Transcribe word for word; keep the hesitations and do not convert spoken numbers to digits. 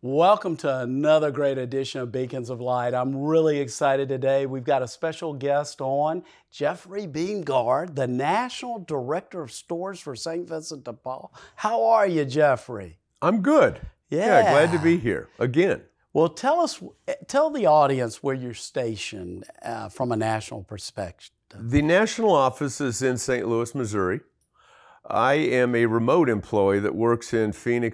Welcome to another great edition of Beacons of Light. I'm really excited today. We've got a special guest on, Jeffrey Beamgard, the National Director of Stores for Saint Vincent de Paul. How are you, Jeffrey? I'm good. Yeah. Yeah, glad to be here again. Well, tell us, tell the audience where you're stationed uh, from a national perspective. The national office is in Saint Louis, Missouri. I am a remote employee that works in Phoenix,